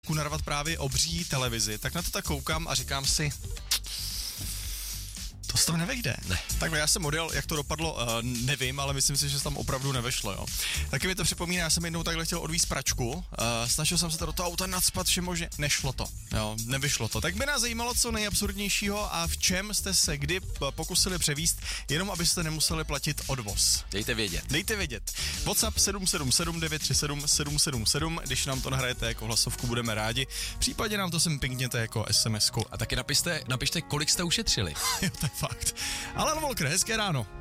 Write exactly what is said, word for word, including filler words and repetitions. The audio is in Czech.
narvat právě obří televizi, tak na to tak koukám a říkám si, to z toho nevejde. Ne. Takhle já jsem odjel, jak to dopadlo, uh, nevím, ale myslím si, že se tam opravdu nevešlo, jo. Taky mi to připomíná, já jsem jednou takhle chtěl odvízt pračku, uh, snažil jsem se to do toho auta nacpat všemožně, nešlo to, jo, nevyšlo to. Tak by nás zajímalo, co nejabsurdnějšího a v čem jste se kdy pokusili převízt, jenom abyste nemuseli platit odvoz. Dejte vědět. Dejte vědět. WhatsApp sedm sedm sedm devět tři sedm sedm sedm sedm, když nám to nahrajete jako hlasovku, budeme rádi. Případně nám to sem pingněte jako SMSku. A taky napište, napište, kolik jste ušetřili. Jo, to je fakt. Alan Walker, hezké ráno.